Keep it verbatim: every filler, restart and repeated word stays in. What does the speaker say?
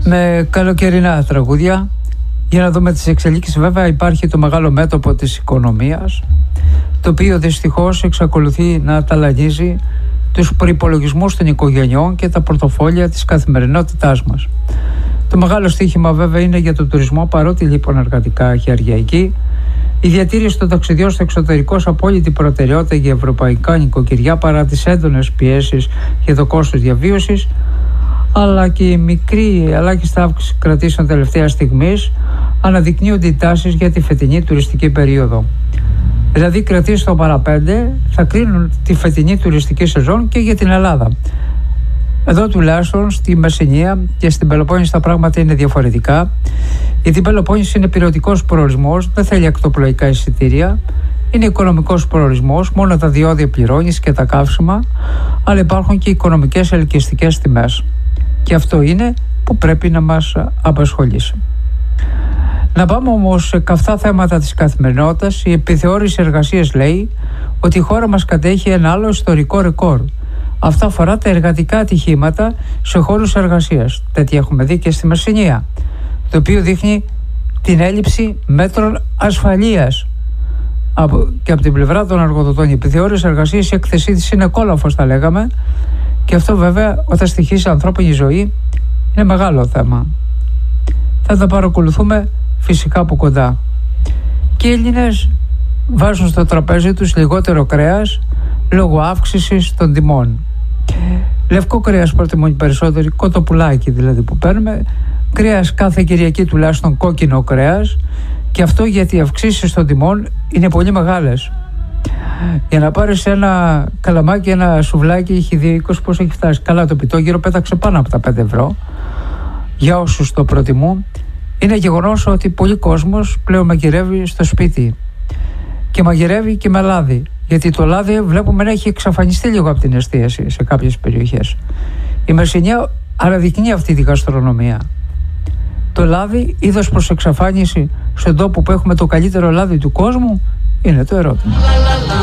με καλοκαιρινά τραγούδια. Για να δούμε τις εξελίξεις. Βέβαια υπάρχει το μεγάλο μέτωπο της οικονομίας, το οποίο δυστυχώς εξακολουθεί να ταλανίζει τους προϋπολογισμούς των οικογενειών και τα πορτοφόλια της καθημερινότητάς μας. Το μεγάλο στοίχημα βέβαια είναι για τον τουρισμό, παρότι λοιπόν εργατικά χέρια εκεί. Η διατήρηση των ταξιδιών στο εξωτερικό ως απόλυτη προτεραιότητα για ευρωπαϊκά νοικοκυριά παρά τις έντονες πιέσεις για το κόστος διαβίωσης, αλλά και η μικρή ελάχιστη αύξηση κρατήσεων τελευταία στιγμής αναδεικνύονται οι τάσεις για τη φετινή τουριστική περίοδο. Δηλαδή, οι κρατήσεις στο παραπέντε θα κρίνουν τη φετινή τουριστική σεζόν και για την Ελλάδα. Εδώ τουλάχιστον στη Μεσσηνία και στην Πελοπόννησο τα πράγματα είναι διαφορετικά, γιατί η Πελοπόννησο είναι πειρωτικός προορισμός, δεν θέλει ακτοπλοϊκά εισιτήρια, είναι οικονομικός προορισμός, μόνο τα διόδια πληρώνεις και τα καύσιμα, αλλά υπάρχουν και οικονομικές ελκυστικές τιμές. Και αυτό είναι που πρέπει να μας απασχολήσει. Να πάμε όμως σε καυτά θέματα της καθημερινότητας. Η επιθεώρηση εργασίας λέει ότι η χώρα μας κατέχει ένα άλλο ιστορικό ρεκόρ. Αυτό αφορά τα εργατικά ατυχήματα σε χώρους εργασίας. Τέτοια έχουμε δει και στη Μεσσηνία, το οποίο δείχνει την έλλειψη μέτρων ασφαλείας. Από, και από την πλευρά των εργοδοτών, η επιθεώρηση εργασίας, η έκθεσή της είναι κόλαφος, θα λέγαμε, και αυτό βέβαια όταν στοιχίζει ανθρώπινη ζωή είναι μεγάλο θέμα. Θα τα παρακολουθούμε φυσικά από κοντά. Και οι Έλληνες βάζουν στο τραπέζι τους λιγότερο κρέας λόγω αύξησης των τιμών. Λευκό κρέας προτιμούν οι περισσότεροι, κοτοπουλάκι δηλαδή που παίρνουμε, κρέας κάθε Κυριακή τουλάχιστον κόκκινο κρέας, και αυτό γιατί οι αυξήσεις των τιμών είναι πολύ μεγάλες. Για να πάρεις ένα καλαμάκι, ένα σουβλάκι, έχει δύο είκοσι, πώς έχει φτάσει. Καλά, το πιτόγυρο πέταξε πάνω από τα πέντε ευρώ για όσους το προτιμούν. Είναι γεγονός ότι πολλοί κόσμος πλέον μαγειρεύει στο σπίτι και μαγειρεύει και με λάδι, γιατί το λάδι βλέπουμε να έχει εξαφανιστεί λίγο από την εστίαση σε κάποιες περιοχές. Η Μεσσηνία αναδεικνύει αυτή τη γαστρονομία. Το λάδι είδος προς εξαφάνιση στον τόπο που έχουμε το καλύτερο λάδι του κόσμου, είναι το ερώτημα.